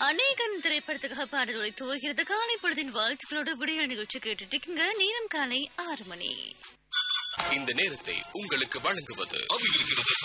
அநேகன் திரைப்படத்துக்காக பாடல்களை துவகிறது. காலை பொழுதின் வாழ்த்துக்களோடு விடியல் நிகழ்ச்சி கேட்டுட்டு நேரம் காலை 6 மணி. இந்த நேரத்தை உங்களுக்கு வழங்குவது